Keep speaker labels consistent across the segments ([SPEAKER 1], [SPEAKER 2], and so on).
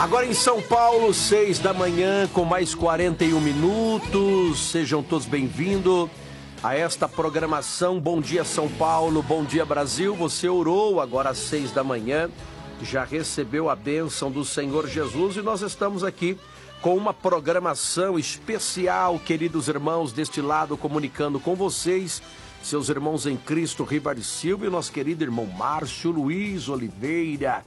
[SPEAKER 1] Agora em São Paulo, 6 da manhã, com mais 41 minutos. Sejam todos bem-vindos a esta programação. Bom dia, São Paulo. Bom dia, Brasil. Você orou agora às 6 da manhã, já recebeu a bênção do Senhor Jesus e nós estamos aqui com uma programação especial, queridos irmãos, deste lado, comunicando com vocês, seus irmãos em Cristo, Ribari Silva e o nosso querido irmão Márcio Luiz Oliveira.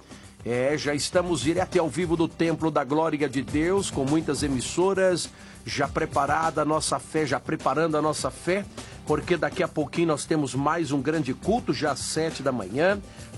[SPEAKER 1] Já estamos direto e ao vivo do Templo da Glória de Deus, com muitas emissoras, já preparada a nossa fé, já preparando a nossa fé, porque daqui a pouquinho nós temos mais um grande culto, já às 7 da manhã,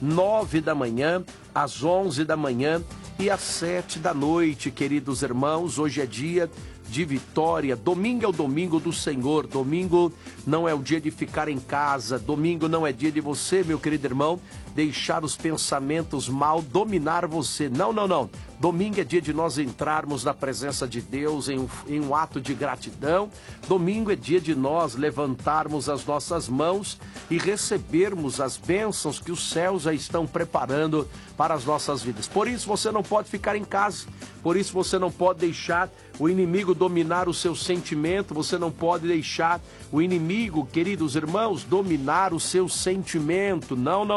[SPEAKER 1] 9 da manhã, às 11 da manhã e às 7 da noite, queridos irmãos. Hoje é dia de vitória, domingo é o domingo do Senhor, domingo não é o dia de ficar em casa, domingo não é dia de você, meu querido irmão, deixar os pensamentos mal dominar você, não, domingo é dia de nós entrarmos na presença de Deus em um ato de gratidão, domingo é dia de nós levantarmos as nossas mãos e recebermos as bênçãos que os céus já estão preparando para as nossas vidas. Por isso você não pode ficar em casa, por isso você não pode deixar o inimigo dominar o seu sentimento, você não pode deixar o inimigo, queridos irmãos, dominar o seu sentimento. Não.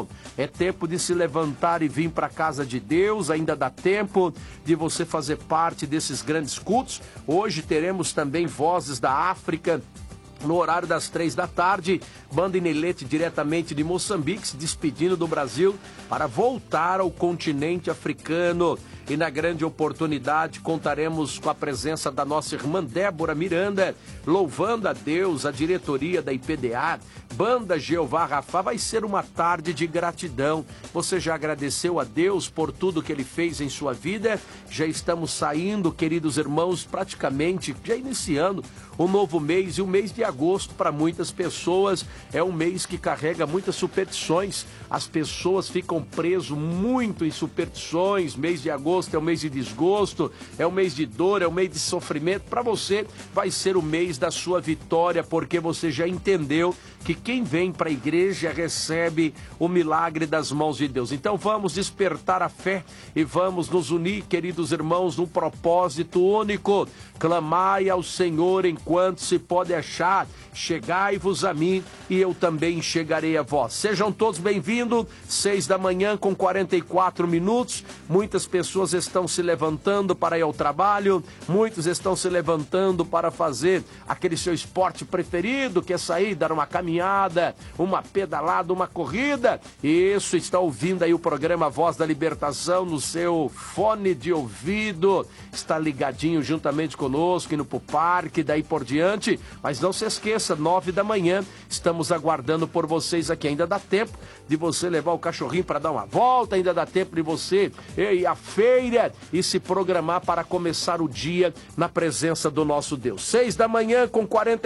[SPEAKER 1] É tempo de se levantar e vir para a casa de Deus, ainda dá tempo de você fazer parte desses grandes cultos. Hoje teremos também Vozes da África, no horário das 3 da tarde, Banda Inelete diretamente de Moçambique, se despedindo do Brasil para voltar ao continente africano. E na grande oportunidade contaremos com a presença da nossa irmã Débora Miranda, louvando a Deus, a diretoria da IPDA, Banda Jeová Rafá. Vai ser uma tarde de gratidão. Você já agradeceu a Deus por tudo que Ele fez em sua vida? Já estamos saindo, queridos irmãos, praticamente, já iniciando um novo mês, e o mês de agosto para muitas pessoas é um mês que carrega muitas superstições. As pessoas ficam presas muito em superstições. Mês de agosto é um mês de desgosto, é um mês de dor, é um mês de sofrimento. Para você vai ser o mês da sua vitória, porque você já entendeu que quem vem para a igreja recebe o milagre das mãos de Deus. Então vamos despertar a fé e vamos nos unir, queridos irmãos, num propósito único. Clamai ao Senhor enquanto se pode achar, chegai-vos a mim e eu também chegarei a vós. Sejam todos bem-vindos, 6 da manhã com 44 minutos, muitas pessoas estão se levantando para ir ao trabalho, muitos estão se levantando para fazer aquele seu esporte preferido, que é sair, dar uma caminhada, uma pedalada, uma corrida. Isso, está ouvindo aí o programa Voz da Libertação no seu fone de ouvido, está ligadinho juntamente conosco, indo pro parque, daí por diante. Mas não se esqueça, 9 da manhã, estamos aguardando por vocês aqui. Ainda dá tempo de você levar o cachorrinho para dar uma volta, ainda dá tempo de você ir à feira e se programar para começar o dia na presença do nosso Deus. 6 da manhã com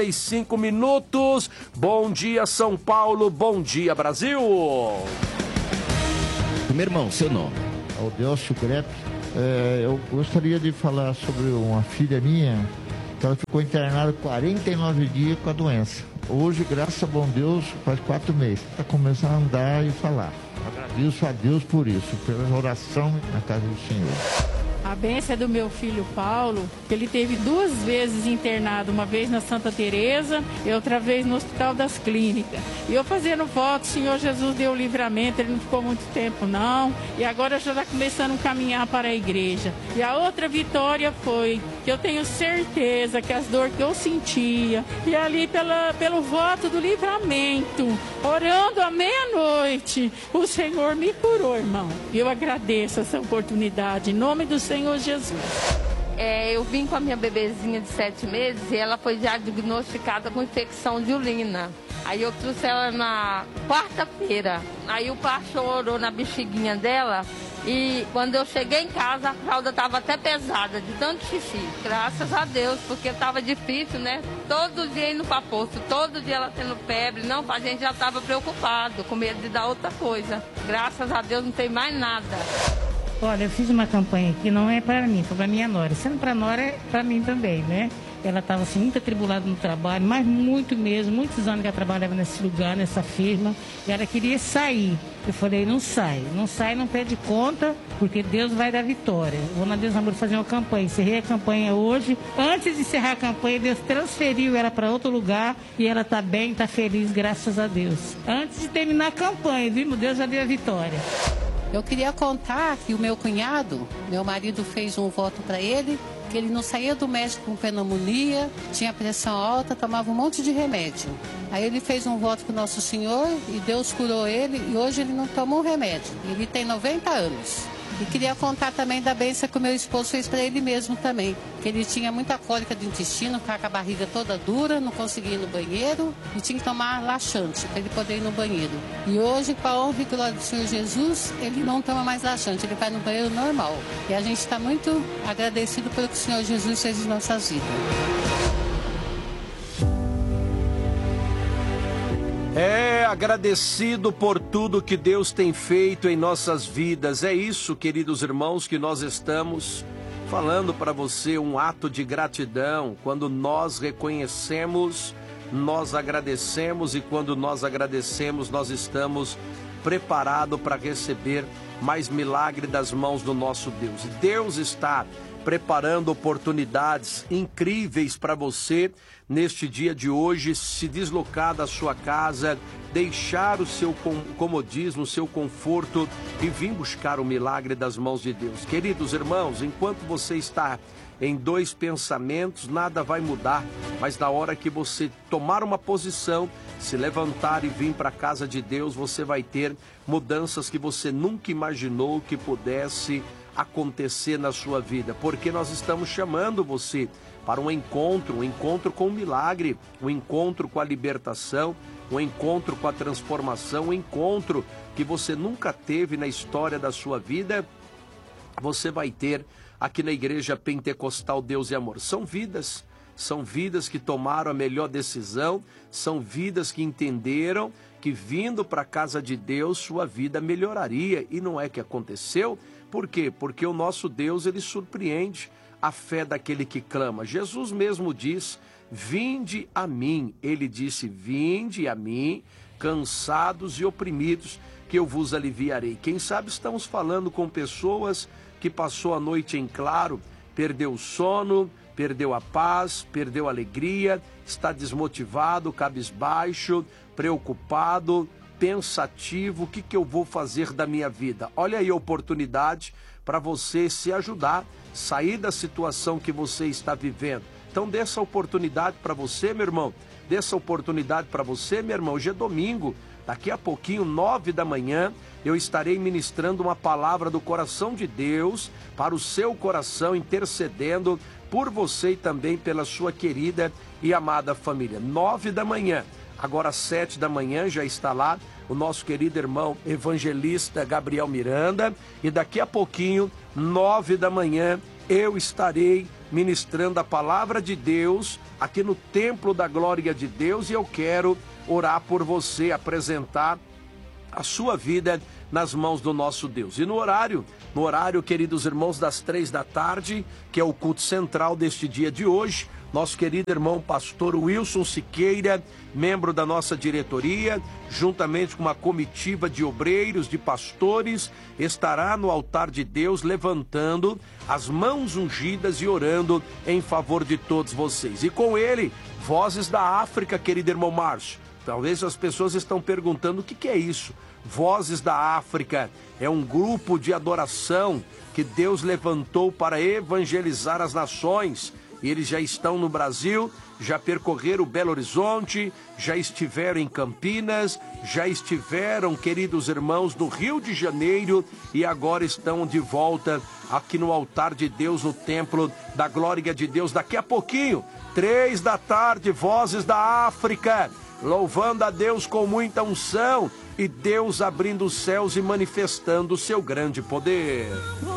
[SPEAKER 1] 45 minutos. Bom dia, São Paulo. Bom dia, Brasil.
[SPEAKER 2] Meu irmão, seu nome?
[SPEAKER 3] Aldelcio Grepe. Eu gostaria de falar sobre uma filha minha, que ela ficou internada 49 dias com a doença. Hoje, graças a bom Deus, faz 4 meses, está começando a andar e falar. Agradeço a Deus por isso, pela oração na casa do Senhor.
[SPEAKER 4] A bênção é do meu filho Paulo, que ele teve 2 vezes internado, uma vez na Santa Teresa e outra vez no Hospital das Clínicas. E eu fazendo voto, o Senhor Jesus deu livramento, ele não ficou muito tempo não, e agora já está começando a caminhar para a igreja. E a outra vitória foi que eu tenho certeza que as dores que eu sentia, e ali pelo voto do livramento, orando à meia-noite, o Senhor me curou, irmão. E eu agradeço essa oportunidade, em nome do Senhor Jesus.
[SPEAKER 5] Eu vim com a minha bebezinha de 7 meses e ela foi diagnosticada com infecção de urina. Aí eu trouxe ela na quarta-feira. Aí o pastor orou na bexiguinha dela e quando eu cheguei em casa a fralda estava até pesada de tanto xixi. Graças a Deus, porque estava difícil, né? Todo dia indo para posto, todo dia ela tendo febre. Não, a gente já estava preocupado, com medo de dar outra coisa. Graças a Deus não tem mais nada.
[SPEAKER 6] Olha, eu fiz uma campanha que não é para mim, foi para minha nora. Sendo para nora, é para mim também, né?
[SPEAKER 2] Ela estava assim, muito atribulada no trabalho, mas muito mesmo, muitos anos que ela trabalhava nesse lugar, nessa firma, e ela queria sair. Eu falei, não sai, não pede conta, porque Deus vai dar vitória. Vou na Deus Namoro fazer uma campanha, encerrei a campanha hoje. Antes de encerrar a campanha, Deus transferiu ela para outro lugar e ela está bem, está feliz, graças a Deus. Antes de terminar a campanha, viu? Deus já deu a vitória.
[SPEAKER 6] Eu queria contar que o meu cunhado, meu marido fez um voto para ele, que ele não saía do médico com pneumonia, tinha pressão alta, tomava um monte de remédio. Aí ele fez um voto para o Nosso Senhor e Deus curou ele e hoje ele não toma um remédio. Ele tem 90 anos. E queria contar também da bênção que o meu esposo fez para ele mesmo também. Que ele tinha muita cólica do intestino, ficava com a barriga toda dura, não conseguia ir no banheiro e tinha que tomar laxante para ele poder ir no banheiro. E hoje, com a honra e glória do Senhor Jesus, ele não toma mais laxante, ele vai no banheiro normal. E a gente está muito agradecido pelo que o Senhor Jesus fez em nossas vidas.
[SPEAKER 1] Agradecido por tudo que Deus tem feito em nossas vidas. É isso, queridos irmãos, que nós estamos falando para você, um ato de gratidão. Quando nós reconhecemos, nós agradecemos, e quando nós agradecemos, nós estamos preparados para receber mais milagre das mãos do nosso Deus. Deus está preparando oportunidades incríveis para você neste dia de hoje, se deslocar da sua casa, deixar o seu comodismo, o seu conforto e vir buscar o milagre das mãos de Deus. Queridos irmãos, enquanto você está em dois pensamentos, nada vai mudar, mas na hora que você tomar uma posição, se levantar e vir para a casa de Deus, você vai ter mudanças que você nunca imaginou que pudesse acontecer na sua vida, porque nós estamos chamando você para um encontro com o milagre, um encontro com a libertação, um encontro com a transformação, um encontro que você nunca teve na história da sua vida, você vai ter aqui na Igreja Pentecostal Deus e Amor. São vidas que tomaram a melhor decisão, são vidas que entenderam que vindo para a casa de Deus, sua vida melhoraria, e não é que aconteceu. Por quê? Porque o nosso Deus, ele surpreende a fé daquele que clama. Jesus mesmo diz, vinde a mim. Ele disse, vinde a mim, cansados e oprimidos, que eu vos aliviarei. Quem sabe estamos falando com pessoas que passou a noite em claro, perdeu o sono, perdeu a paz, perdeu a alegria, está desmotivado, cabisbaixo, preocupado, pensativo, o que eu vou fazer da minha vida? Olha aí a oportunidade para você se ajudar, sair da situação que você está vivendo. Então dê essa oportunidade para você, meu irmão, dê essa oportunidade para você, meu irmão. Hoje é domingo, daqui a pouquinho, 9 da manhã, eu estarei ministrando uma palavra do coração de Deus para o seu coração, intercedendo por você e também pela sua querida e amada família. 9 da manhã. Agora, 7 da manhã, já está lá o nosso querido irmão evangelista Gabriel Miranda. E daqui a pouquinho, 9 da manhã, eu estarei ministrando a palavra de Deus aqui no Templo da Glória de Deus. E eu quero orar por você, apresentar a sua vida nas mãos do nosso Deus. E no horário, queridos irmãos, das 3 da tarde, que é o culto central deste dia de hoje, nosso querido irmão pastor Wilson Siqueira, membro da nossa diretoria, juntamente com uma comitiva de obreiros, de pastores, estará no altar de Deus levantando as mãos ungidas e orando em favor de todos vocês. E com ele, Vozes da África, querido irmão Márcio. Talvez as pessoas estão perguntando o que é isso. Vozes da África é um grupo de adoração que Deus levantou para evangelizar as nações. E eles já estão no Brasil, já percorreram Belo Horizonte, já estiveram em Campinas, já estiveram, queridos irmãos, no Rio de Janeiro e agora estão de volta aqui no altar de Deus, no Templo da Glória de Deus. Daqui a pouquinho, 3 da tarde, Vozes da África, louvando a Deus com muita unção e Deus abrindo os céus e manifestando o seu grande poder.